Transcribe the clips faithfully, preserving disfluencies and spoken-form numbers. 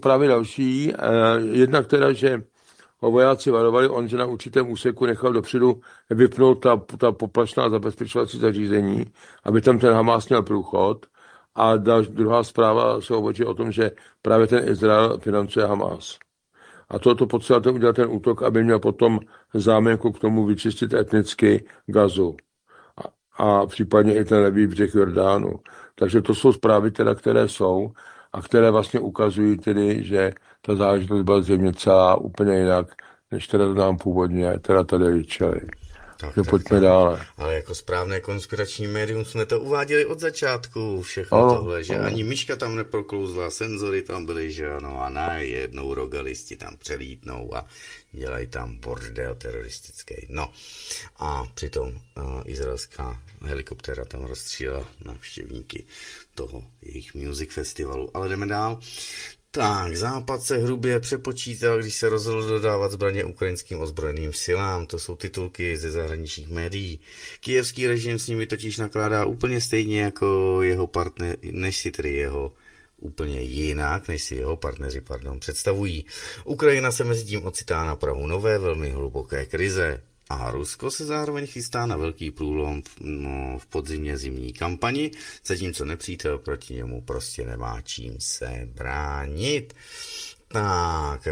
právě další. Jednak teda, že ho vojáci varovali, on, že na určitém úseku nechal dopředu vypnout ta, ta poplašná zabezpečovací zařízení, aby tam ten Hamás měl průchod. A dal, druhá zpráva se hovoří o tom, že právě ten Izrael financuje Hamás. A toto potřeboval udělat ten útok, aby měl potom záměnku k tomu vyčistit etnicky Gazu. A, a případně i ten levý břeh Jordánu. Takže to jsou zprávy, teda, které jsou a které vlastně ukazují tedy, že ta záležitost byla zřejmě celá úplně jinak, než teda nám původně teda tady líčili. Tak, tak, pojďme tak. dále. Ale jako správné konspirační médium jsme to uváděli od začátku, všechno ano, tohle, že ano. Ani myška tam neproklouzla, senzory tam byly, že ano, a najednou rogalisti tam přelítnou a dělají tam bordel teroristický. No a přitom uh, izraelská helikoptéra tam rozstřílela návštěvníky toho jejich music festivalu. Ale jdeme dál. Tak, Západ se hrubě přepočítal, když se rozhodl dodávat zbraně ukrajinským ozbrojeným silám. To jsou titulky ze zahraničních médií. Kyjevský režim s nimi totiž nakládá úplně stejně jako jeho partner, než si tedy jeho úplně jinak, než si jeho partneři pardon, představují. Ukrajina se mezi tím ocitá na prahu nové, velmi hluboké krize. A Rusko se zároveň chystá na velký průlom v, no, v podzimně zimní kampani, zatímco nepřítel proti němu prostě nemá čím se bránit. Tak,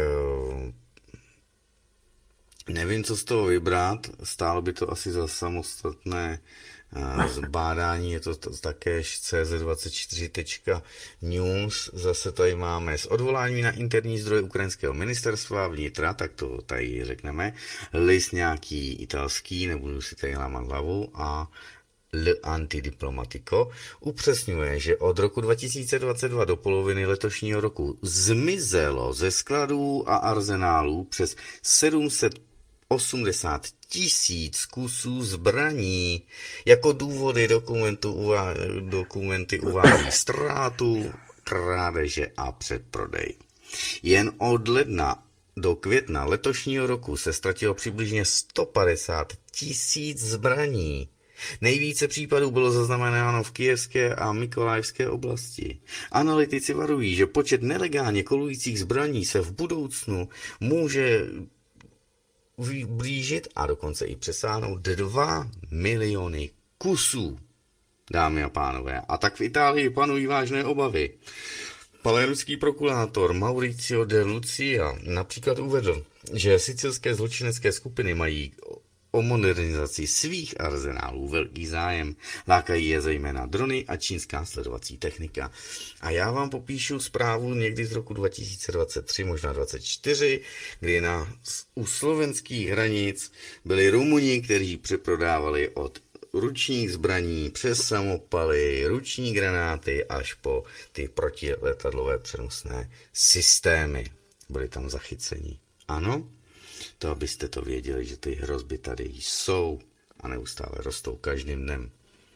nevím, co z toho vybrat, stálo by to asi za samostatné zbádání, je to také C Z dvacet čtyři tečka news, zase tady máme s odvoláním na interní zdroje ukrajinského ministerstva vnitra, tak to tady řekneme, list nějaký italský, nebudu si tady lámat hlavu, a L Antidiplomatico upřesňuje, že od roku dva tisíce dvacet dva do poloviny letošního roku zmizelo ze skladů a arzenálů přes sedm set osmdesát tisíc kusů zbraní. Jako důvody dokumentu uvá, dokumenty uvádí ztrátu, krádeže a předprodej. Jen od ledna do května letošního roku se ztratilo přibližně sto padesát tisíc zbraní. Nejvíce případů bylo zaznamenáno v kyjevské a mykolajivské oblasti. Analytici varují, že počet nelegálně kolujících zbraní se v budoucnu může blížit a dokonce i přesáhnout dva miliony kusů, dámy a pánové. A tak v Itálii panují vážné obavy. Palermský prokurátor Mauricio de Lucia například uvedl, že sicilské zločinecké skupiny mají o modernizaci svých arzenálů velký zájem. Lákají je zejména drony a čínská sledovací technika. A já vám popíšu zprávu někdy z roku dva tisíce dvacet tři, možná dvacet čtyři, kdy na, u slovenských hranic byli Rumuni, kteří přeprodávali od ručních zbraní přes samopaly, ruční granáty až po ty protiletadlové přenosné systémy. Byli tam zachyceni. Ano? To abyste to věděli, že ty hrozby tady jsou a neustále rostou každým dnem.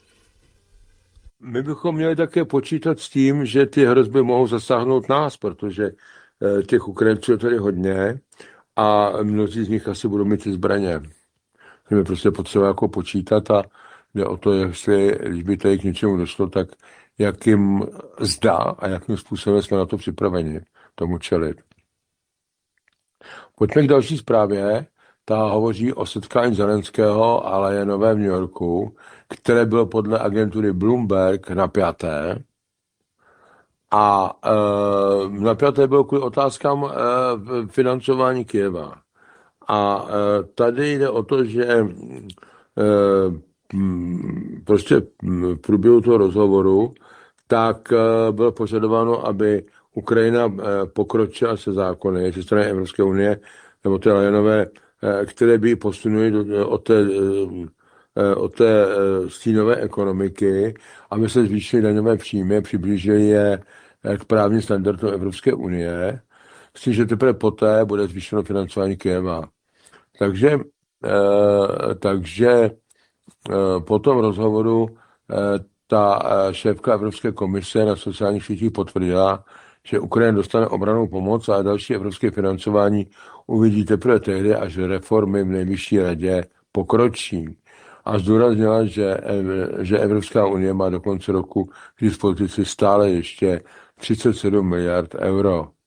My bychom měli také počítat s tím, že ty hrozby mohou zasáhnout nás, protože těch Ukrajinců je tady hodně a mnozí z nich asi budou mít ty zbraně. My prostě potřeba jako počítat a jde o to, jestli, když by tady k něčemu došlo, tak jakým zdá a jakým způsobem jsme na to připraveni tomu čelit. Pojďme k další zprávě. Ta hovoří o setkání Zelenského a Leyenové v New Yorku, které bylo podle agentury Bloomberg napjaté. A e, napjaté bylo kvůli otázkám e, financování Kyjeva. A e, tady jde o to, že e, m, prostě v průběhu toho rozhovoru tak e, bylo požadováno, aby Ukrajina pokročila se zákony ze strany Evropské unie, nebo ty Leyenové, které by posunuly od té, od té stínové ekonomiky, aby se zvýšily daňové příjmy, přiblížily je k právním standardům Evropské unie, s tím, že teprve poté bude zvýšeno financování Kyjeva. Takže, takže po tom rozhovoru ta šéfka Evropské komise na sociálních sítích potvrdila, že Ukrajina dostane obrannou pomoc a další evropské financování uvidí teprve tehdy, až reformy v nejvyšší radě pokročí. A zdůraznila, že, že Evropská unie má do konce roku k dispozici stále ještě třicet sedm miliard euro.